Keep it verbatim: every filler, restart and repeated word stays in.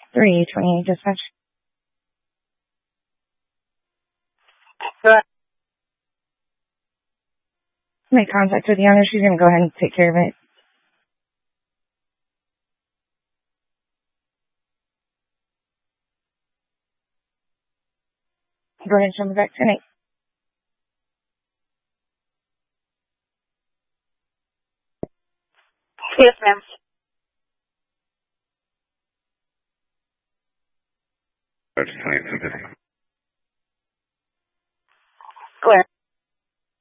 three twenty-eight dispatch. But Make contact with the owner. She's going to go ahead and take care of it. Go ahead and show me back tonight. yes, ma'am. That's